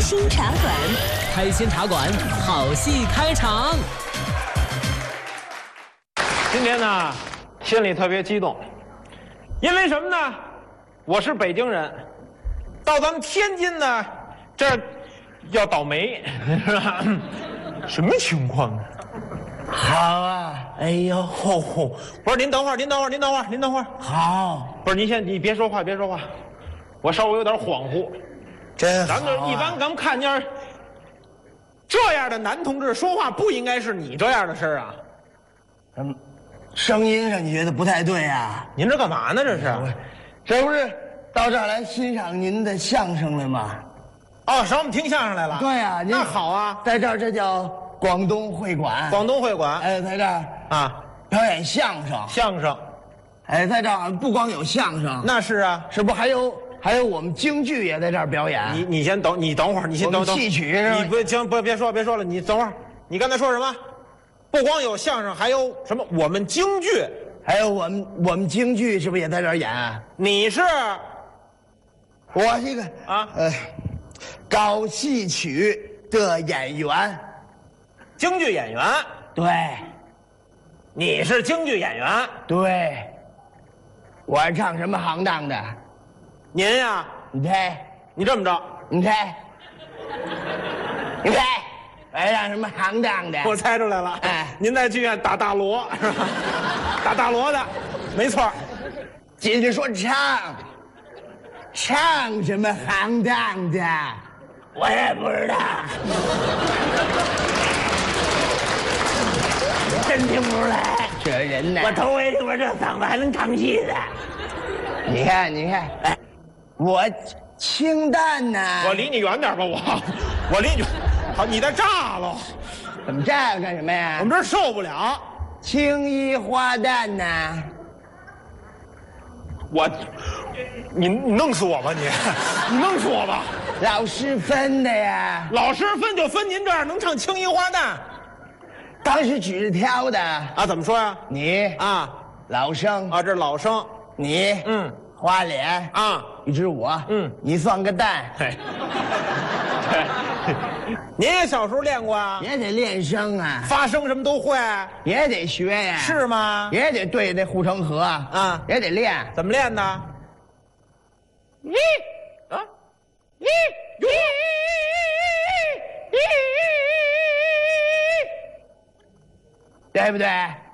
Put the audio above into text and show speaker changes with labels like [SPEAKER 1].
[SPEAKER 1] 心茶馆，
[SPEAKER 2] 开心茶馆，好戏开场。
[SPEAKER 3] 今天呢，心里特别激动，因为什么呢？我是北京人，到咱们天津呢，这儿要倒霉，是吧？什么情况啊？
[SPEAKER 4] 好啊！哎呦，
[SPEAKER 3] 不是您等会儿，您等会儿。
[SPEAKER 4] 好，
[SPEAKER 3] 不是你别说话，我稍微有点恍惚。
[SPEAKER 4] 真好、啊。
[SPEAKER 3] 咱们一般咱们看见这样的男同志说话，不应该是你这样的事儿啊。
[SPEAKER 4] 声音上你觉得不太对啊？
[SPEAKER 3] 您这干嘛呢？这是？
[SPEAKER 4] 这不是到这儿来欣赏您的相声来吗？
[SPEAKER 3] 哦，上我们听相声来了。
[SPEAKER 4] 对啊，
[SPEAKER 3] 那好啊，
[SPEAKER 4] 在这儿这叫广东会馆。
[SPEAKER 3] 广东会馆，
[SPEAKER 4] 在这儿
[SPEAKER 3] 啊，
[SPEAKER 4] 表演相声。
[SPEAKER 3] 相声，
[SPEAKER 4] 在这儿不光有相声，
[SPEAKER 3] 那是啊，
[SPEAKER 4] 是不还有我们京剧也在这儿表演。
[SPEAKER 3] 你先等，你等会儿，你先等。
[SPEAKER 4] 戏曲是吧？
[SPEAKER 3] 你不行，别说了，你等会儿。你刚才说什么？不光有相声，还有什么？我们京剧，
[SPEAKER 4] 还有我们京剧是不是也在这儿演？
[SPEAKER 3] 你是？
[SPEAKER 4] 我这个
[SPEAKER 3] 啊，
[SPEAKER 4] 搞戏曲的演员，
[SPEAKER 3] 京剧演员。
[SPEAKER 4] 对，
[SPEAKER 3] 你是京剧演员。
[SPEAKER 4] 对，我是唱什么行当的？
[SPEAKER 3] 您呀，
[SPEAKER 4] 你猜，
[SPEAKER 3] 你这么着，
[SPEAKER 4] 你猜，我唱什么行当的？
[SPEAKER 3] 我猜出来了。
[SPEAKER 4] 哎，
[SPEAKER 3] 您在剧院打大锣是吧？打大锣的，没错。
[SPEAKER 4] 接着说唱什么行当的？我也不知道，真听不出来。这人呢，我头回听说这嗓子还能唱戏的。你看，哎，我清淡呢。
[SPEAKER 3] 我离你远点吧，我离你。好，你在炸了。
[SPEAKER 4] 怎么炸干什么呀？
[SPEAKER 3] 我们这儿受不了。
[SPEAKER 4] 青衣花旦呢？
[SPEAKER 3] 你弄死我吧你弄死我吧！
[SPEAKER 4] 老师分的呀。
[SPEAKER 3] 老师分就分您这儿能唱青衣花旦，
[SPEAKER 4] 当时举着挑的
[SPEAKER 3] 啊？怎么说呀？
[SPEAKER 4] 你
[SPEAKER 3] 啊，
[SPEAKER 4] 老生
[SPEAKER 3] 啊，这老生，
[SPEAKER 4] 你花脸
[SPEAKER 3] 啊，
[SPEAKER 4] 一只我你算个蛋。
[SPEAKER 3] 嘿，您也小时候练过啊？
[SPEAKER 4] 也得练声啊，
[SPEAKER 3] 发声什么都会，
[SPEAKER 4] 也得学呀。
[SPEAKER 3] 是吗？
[SPEAKER 4] 也得对那护城河啊，也得练。
[SPEAKER 3] 怎么练的？
[SPEAKER 4] 对不对？